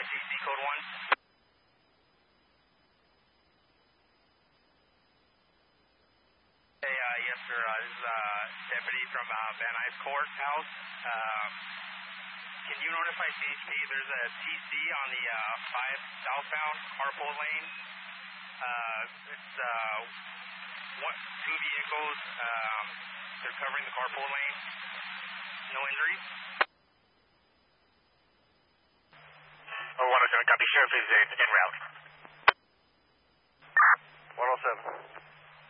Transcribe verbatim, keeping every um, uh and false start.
T C code one. Hey, uh, yes, sir. Uh, this is uh, deputy from uh, Van Nuys Courthouse. Uh, can you notify C H P there's a T C on the uh, five southbound carpool lane? Uh, it's uh, one, two vehicles. Um, they're covering the carpool lane. No injuries?